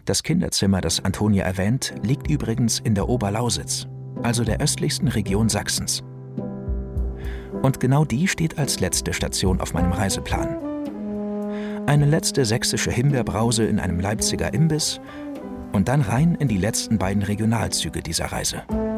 Das Kinderzimmer, das Antonia erwähnt, liegt übrigens in der Oberlausitz, also der östlichsten Region Sachsens. Und genau die steht als letzte Station auf meinem Reiseplan. Eine letzte sächsische Himbeerbrause in einem Leipziger Imbiss und dann rein in die letzten beiden Regionalzüge dieser Reise.